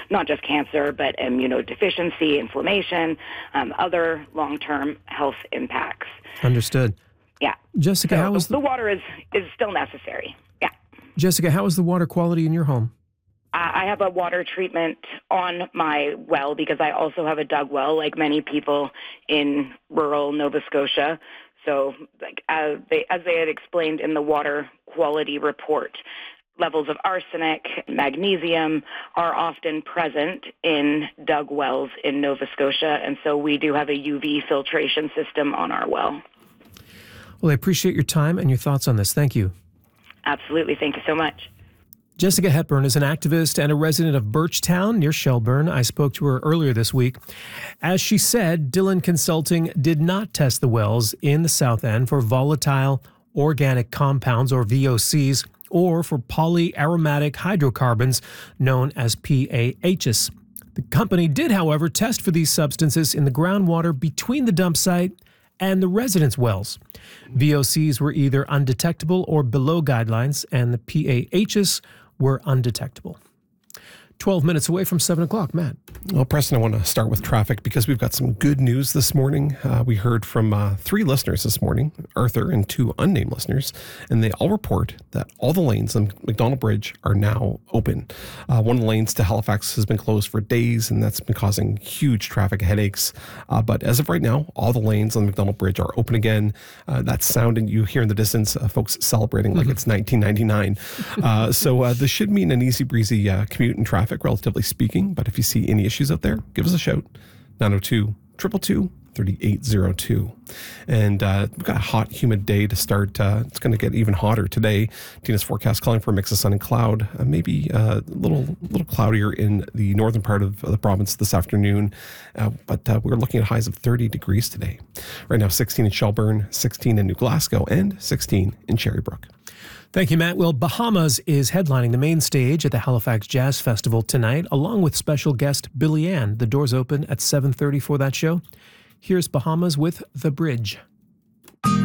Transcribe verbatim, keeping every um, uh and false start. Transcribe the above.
not just cancer, but immunodeficiency, inflammation, um, other long-term health impacts. Understood. Yeah. Jessica, so how is the, the water is, is still necessary. Yeah. Jessica, how is the water quality in your home? I have a water treatment on my well because I also have a dug well, like many people in rural Nova Scotia. So, like as they, as they had explained in the water quality report, levels of arsenic, magnesium are often present in dug wells in Nova Scotia, and so we do have a U V filtration system on our well. Well, I appreciate your time and your thoughts on this. Thank you. Absolutely. Thank you so much. Jessica Hepburn is an activist and a resident of Birchtown near Shelburne. I spoke to her earlier this week. As she said, Dillon Consulting did not test the wells in the South End for volatile organic compounds, or V O Cs, or for polyaromatic hydrocarbons known as P A Hs. The company did, however, test for these substances in the groundwater between the dump site and the residence wells. V O Cs were either undetectable or below guidelines, and the P A Hs were undetectable. twelve minutes away from seven o'clock. Matt. Well, Preston, I want to start with traffic because we've got some good news this morning. Uh, we heard from uh, three listeners this morning, Arthur and two unnamed listeners, and they all report that all the lanes on McDonald Bridge are now open. Uh, one of the lanes to Halifax has been closed for days, and that's been causing huge traffic headaches. Uh, but as of right now, all the lanes on McDonald Bridge are open again. Uh, that sound and you hear in the distance, uh, folks celebrating like mm-hmm. it's nineteen ninety-nine. Uh, so uh, this should mean an easy breezy uh, commute and traffic, relatively speaking. But if you see any issues out there, give us a shout. nine oh two, two two two, three eight oh two. And uh, we've got a hot, humid day to start. Uh, it's going to get even hotter today. Tina's forecast calling for a mix of sun and cloud, uh, maybe uh, a little little cloudier in the northern part of the province this afternoon. Uh, but uh, we're looking at highs of thirty degrees today. Right now, sixteen in Shelburne, sixteen in New Glasgow, and sixteen in Cherrybrook. Thank you, Matt. Well, Bahamas is headlining the main stage at the Halifax Jazz Festival tonight, along with special guest Billy Ann. The doors open at seven thirty for that show. Here's Bahamas with The Bridge.